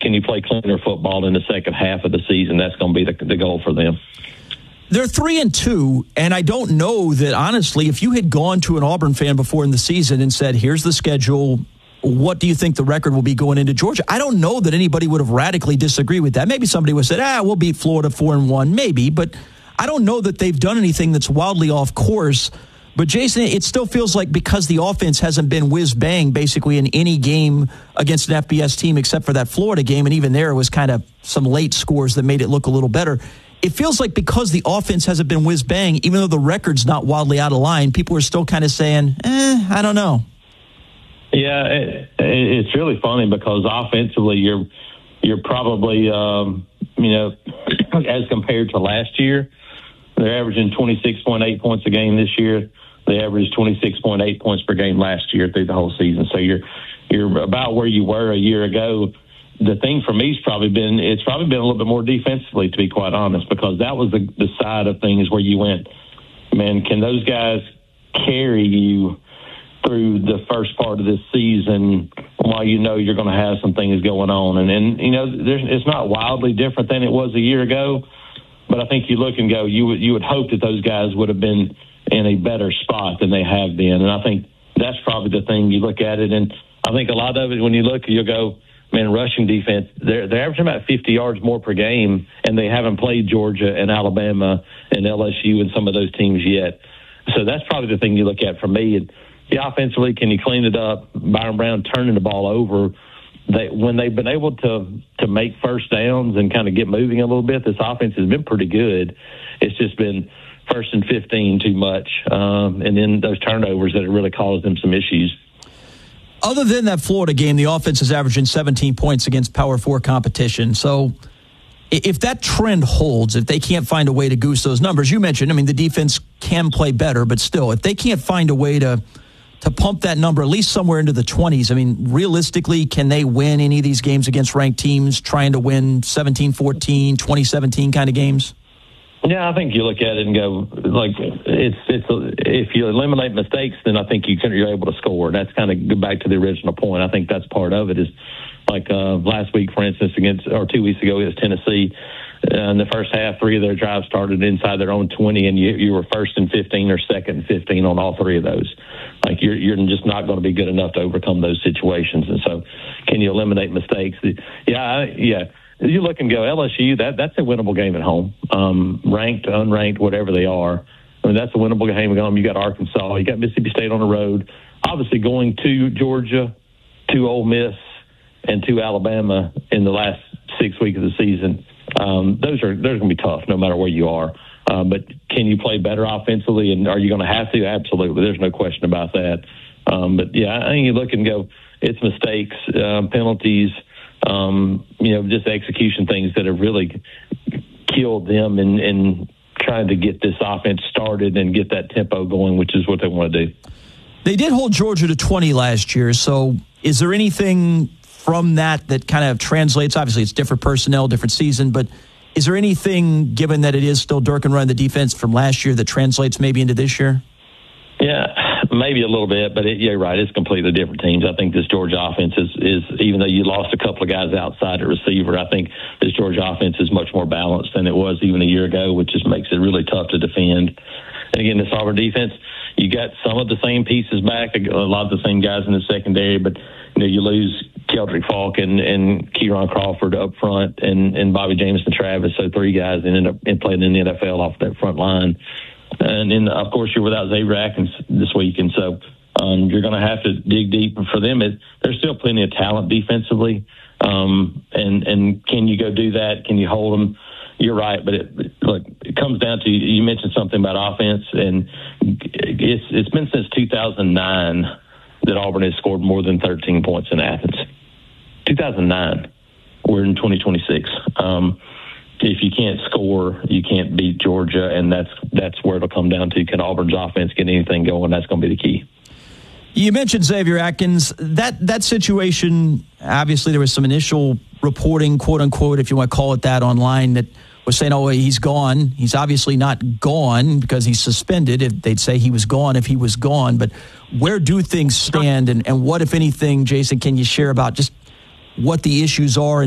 can you play cleaner football in the second half of the season? That's going to be the goal for them. They're 3-2, and I don't know that, honestly, if you had gone to an Auburn fan before in the season and said, here's the schedule, what do you think the record will be going into Georgia? I don't know that anybody would have radically disagreed with that. Maybe somebody would have said, we'll beat Florida 4-1, maybe, but I don't know that they've done anything that's wildly off course. But, Jason, it still feels like because the offense hasn't been whiz-bang basically in any game against an FBS team except for that Florida game, and even there was kind of some late scores that made it look a little better. It feels like because the offense hasn't been whiz-bang, even though the record's not wildly out of line, people are still kind of saying, I don't know. Yeah, it's really funny because offensively you're probably, as compared to last year, they're averaging 26.8 points a game this year. They averaged 26.8 points per game last year through the whole season. So you're about where you were a year ago. The thing for me it's probably been a little bit more defensively, to be quite honest, because that was the side of things where you went, man, can those guys carry you through the first part of this season while you know you're going to have some things going on? And it's not wildly different than it was a year ago, but I think you look and go, you would hope that those guys would have been in a better spot than they have been. And I think that's probably the thing. You look at it, and I think a lot of it, when you look, you'll go, man, rushing defense, they're averaging about 50 yards more per game, and they haven't played Georgia and Alabama and LSU and some of those teams yet. So that's probably the thing you look at for me. And offensively, can you clean it up? Byron Brown turning the ball over. When they've been able to make first downs and kind of get moving a little bit, this offense has been pretty good. It's just been 1st and 15 too much, and then those turnovers that have really caused them some issues. Other than that Florida game, the offense is averaging 17 points against Power 4 competition. So if that trend holds, if they can't find a way to goose those numbers, you mentioned, the defense can play better, but still, if they can't find a way to pump that number at least somewhere into the 20s, realistically, can they win any of these games against ranked teams, trying to win 17-14, 20-17 kind of games? Yeah, I think you look at it and go, like, if you eliminate mistakes, then I think you're able to score. That's kind of go back to the original point. I think that's part of it. Is like last week, for instance, 2 weeks ago against Tennessee. In the first half, 3 of their drives started inside their own 20, and you were 1st and 15 or 2nd and 15 on all 3 of those. Like, you're just not going to be good enough to overcome those situations. And so, can you eliminate mistakes? Yeah. You look and go, LSU, that's a winnable game at home. Ranked, unranked, whatever they are. That's a winnable game at home. You got Arkansas, you got Mississippi State on the road. Obviously, going to Georgia, to Ole Miss, and to Alabama in the last 6 weeks of the season. Those are going to be tough no matter where you are. But can you play better offensively, and are you going to have to? Absolutely. There's no question about that. But, yeah, I think you look and go, it's mistakes, penalties, just execution things that have really killed them in trying to get this offense started and get that tempo going, which is what they want to do. They did hold Georgia to 20 last year, so is there anything from that kind of translates? Obviously, it's different personnel, different season, but is there anything, given that it is still Durkin running the defense from last year, that translates maybe into this year? Yeah, maybe a little bit, but you're right. It's completely different teams. I think this Georgia offense is even though you lost a couple of guys outside at receiver, I think this Georgia offense is much more balanced than it was even a year ago, which just makes it really tough to defend. And again, this Auburn defense, you got some of the same pieces back, a lot of the same guys in the secondary, but you lose Keldrick Falk and Kieron Crawford up front and Bobby Jamison Travis, so 3 guys that end up playing in the NFL off that front line. And then, of course, you're without Xavier Atkins this week, and so you're going to have to dig deep. For them, there's still plenty of talent defensively, and can you go do that? Can you hold them? You're right, but it comes down to, you mentioned something about offense, and it's been since 2009 that Auburn has scored more than 13 points in Athens. 2009. We're in 2026. If you can't score, you can't beat Georgia, and that's where it'll come down to. Can Auburn's offense get anything going? That's going to be the key. You mentioned Xavier Atkins. That situation, obviously there was some initial reporting, quote unquote, if you want to call it that, online that was saying, oh, he's gone. He's obviously not gone because he's suspended. They'd say he was gone if he was gone. But where do things stand, and what, if anything, Jason, can you share about just what the issues are